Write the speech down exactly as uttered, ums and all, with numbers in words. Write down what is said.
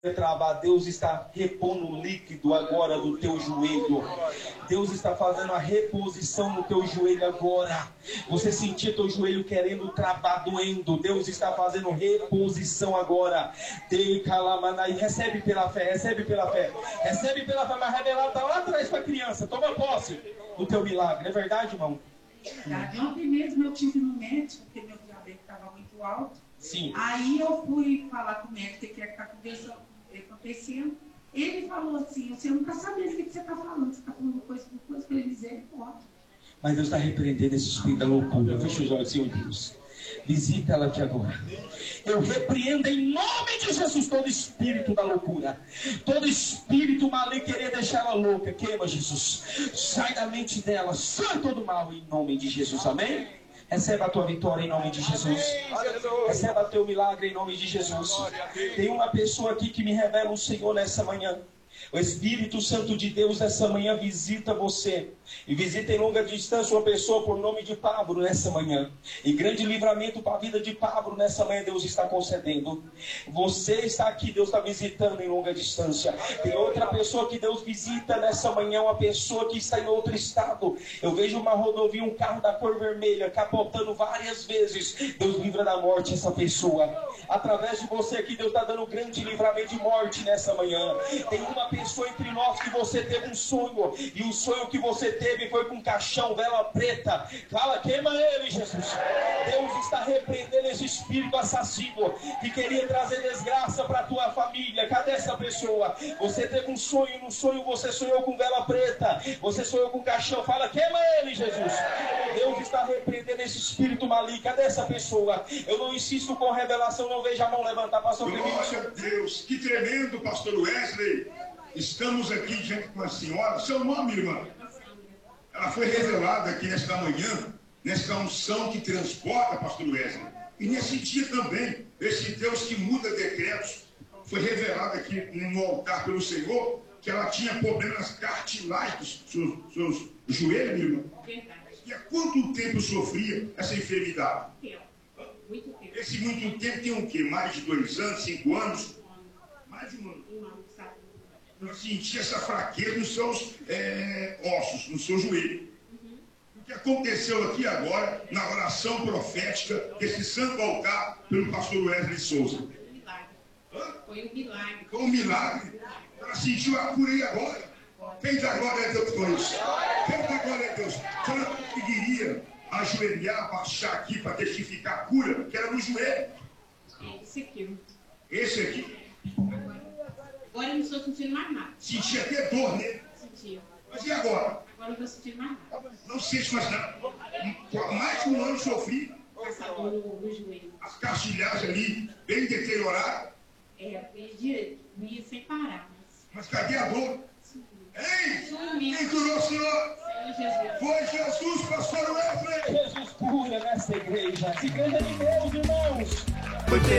travar, Deus está repondo o líquido agora do teu joelho. Deus está fazendo a reposição no teu joelho agora. Você sentia teu joelho querendo travar, doendo. Deus está fazendo reposição agora. E recebe pela fé, recebe pela fé, recebe pela fé, mas revelado está lá atrás para a criança. Toma posse do teu milagre, é verdade, irmão? Verdade. Ontem mesmo eu tive no médico, porque meu diabetes estava muito alto. Sim. Aí eu fui falar com o médico que quer que está acontecendo. Ele falou assim: você não está sabendo o que você está falando, você está falando coisa por coisa para ele dizer, pode. Mas Deus está repreendendo esse espírito da loucura. Fecha os olhos, Senhor Deus. Visita ela aqui agora. Eu repreendo em nome de Jesus todo espírito da loucura, todo espírito maligno querer deixar ela louca. Queima, Jesus. Sai da mente dela, sai todo mal em nome de Jesus. Amém? Receba a tua vitória em nome de Jesus. Receba o teu milagre em nome de Jesus. Tem uma pessoa aqui que me revela o Senhor nessa manhã. O Espírito Santo de Deus essa manhã visita você. E visita em longa distância uma pessoa por nome de Pablo nessa manhã. E grande livramento para a vida de Pablo nessa manhã Deus está concedendo. Você está aqui, Deus está visitando em longa distância. Tem outra pessoa que Deus visita nessa manhã, uma pessoa que está em outro estado. Eu vejo uma rodovia, um carro da cor vermelha, capotando várias vezes. Deus livra da morte essa pessoa. Através de você aqui, Deus está dando grande livramento de morte nessa manhã. Tem uma pessoa entre nós que você teve um sonho, e o sonho que você teve foi com caixão, vela preta. Fala, queima ele, Jesus. Deus está repreendendo esse espírito assassino que queria trazer desgraça para a tua família. Cadê essa pessoa? Você teve um sonho, no sonho você sonhou com vela preta, você sonhou com caixão. Fala, queima ele, Jesus. Deus está repreendendo esse espírito maligno. Cadê essa pessoa? Eu não insisto com revelação, não vejo a mão levantar. Pastor Glória a Deus, que tremendo, pastor Wesley. Estamos aqui diante com a senhora. Seu nome, irmã? Ela foi revelada aqui nesta manhã, nesta unção que transporta, pastor Wesley. E nesse dia também, esse Deus que muda decretos, foi revelado aqui no altar pelo Senhor, que ela tinha problemas cartilágicos, seus, seus joelhos, minha irmã. E há quanto tempo sofria essa enfermidade? Muito tempo. Esse muito tempo tem o quê? Mais de dois anos, cinco anos? Mais de um ano. Ela sentia essa fraqueza nos seus é, ossos, no seu joelho. Uhum. O que aconteceu aqui agora, na oração profética desse santo altar pelo pastor Wesley Souza? Foi um milagre. Hã? Foi um milagre. Foi um milagre. Ela sentiu a cura aí agora. Quem dá glória a Deus por isso? Quem dá glória a Deus? A senhora conseguiria ajoelhar, baixar aqui para testificar a cura, que era no joelho? Esse aqui. Esse aqui? Agora eu não estou sentindo mais nada. Sentia até dor, né? Sentia. Mas e agora? Agora eu não estou sentindo mais nada. Não sente mais nada. Há mais de um ano sofri. Essa dor no, no joelho. As cartilhagens ali, bem deterioradas. É, ele ia sem parar. Mas, mas cadê a dor? Ei! Sumiu. Quem curou o Senhor? Senhor Jesus. Foi Jesus, pastor Wesley. Jesus cura nessa igreja. Essa igreja de Deus, irmãos. Foi pela